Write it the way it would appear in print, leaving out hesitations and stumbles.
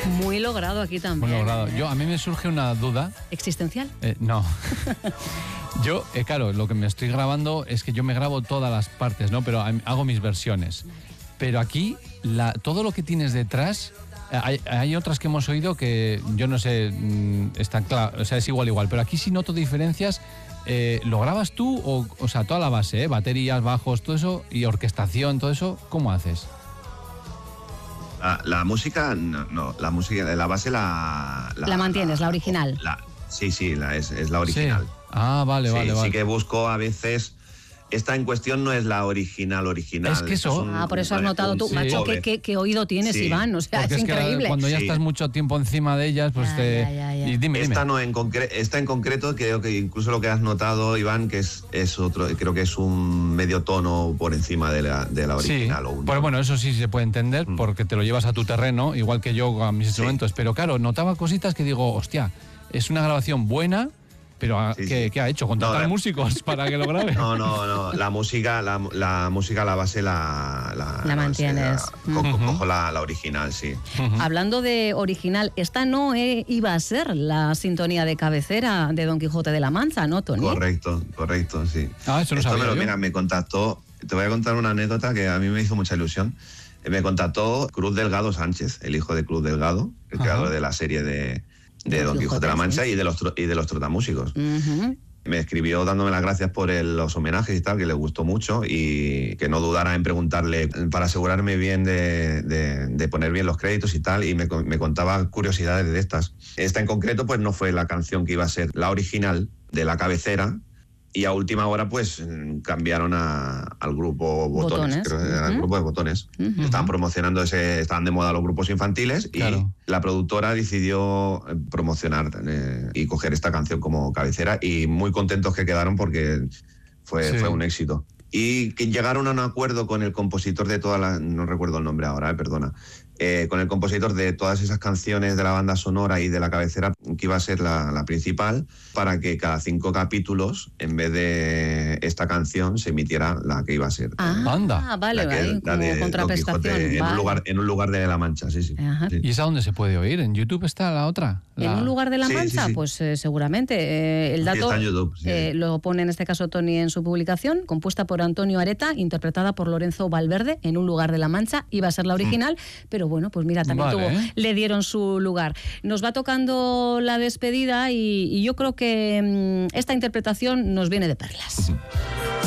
Muy logrado aquí también. Muy logrado. A mí me surge una duda. ¿Existencial? No. Yo, claro, lo que me estoy grabando es que yo me grabo todas las partes, ¿no? Pero hago mis versiones. Pero aquí, todo lo que tienes detrás, hay otras que hemos oído que yo no sé, están claro, o sea, es igual, pero aquí sí noto diferencias. ¿Lo grabas tú o sea, toda la base, baterías, bajos, todo eso, y orquestación, todo eso, ¿cómo haces? La música, no, la música, la base la mantienes, la original. Sí, es la original. Sí. Vale. Sí que busco a veces. Esta en cuestión no es la original. Es que eso. Por eso has notado tú, macho, qué oído tienes, sí. Iván. O sea, es increíble. Cuando ya estás mucho tiempo encima de ellas, pues Y dime. Esta en concreto, creo que incluso lo que has notado, Iván, que es otro, creo que es un medio tono por encima de la original. Sí. Pues bueno, eso sí se puede entender, porque te lo llevas a tu terreno, igual que yo a mis instrumentos. Pero claro, notaba cositas que digo, hostia, es una grabación buena. Pero ¿qué ha hecho? ¿Contratar músicos para que lo grabe? No. La música, la base la mantienes. Cojo la original, sí. Hablando de original, esta no iba a ser la sintonía de cabecera de Don Quijote de la Mancha, ¿no, Tony? Correcto, sí. Eso no sabía yo. Mira, me contactó, te voy a contar una anécdota que a mí me hizo mucha ilusión. Me contactó Cruz Delgado Sánchez, el hijo de Cruz Delgado, el creador de la serie de Don Quijote de la Mancha y de los trotamúsicos. Me escribió dándome las gracias por los homenajes y tal, que le gustó mucho, y que no dudara en preguntarle para asegurarme bien de poner bien los créditos y tal, y me contaba curiosidades de estas. Esta en concreto pues no fue la canción que iba a ser la original de la cabecera, y a última hora pues cambiaron al grupo Botones. Creo que era el grupo de Botones. Estaban promocionando estaban de moda los grupos infantiles, y la productora decidió promocionar y coger esta canción como cabecera, y muy contentos que quedaron porque fue un éxito. Y que llegaron a un acuerdo con el compositor de no recuerdo el nombre ahora, perdona. Con el compositor de todas esas canciones de la banda sonora y de la cabecera, que iba a ser la principal, para que cada 5 capítulos, en vez de esta canción, se emitiera la que iba a ser. Vale, como contraprestación. En un lugar de La Mancha, sí. ¿Y esa dónde se puede oír? ¿En YouTube está la otra? ¿En un lugar de La Mancha? Sí. Pues seguramente. El dato está en YouTube, lo pone en este caso Tony en su publicación, compuesta por Antonio Areta, interpretada por Lorenzo Valverde, En un lugar de La Mancha. Iba a ser la original, pero bueno, pues mira, también le dieron su lugar. Nos va tocando la despedida y yo creo que esta interpretación nos viene de perlas.